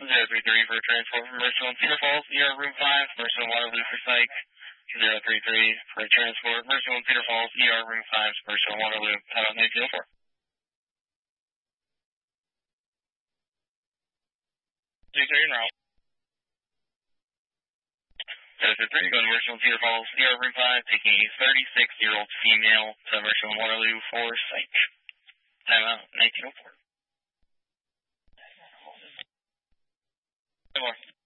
033 for transport from Mercer Cedar Falls, room 5, Mercer Waterloo for psych. 033 for transport, Mercer Cedar Falls, room 5, Mercer Waterloo, out 1904. 33 en route. 033 going to Mercer Cedar Falls, room 5, taking a 36-year-old female to Mercer Waterloo for psych. Timeout 1904. Good morning.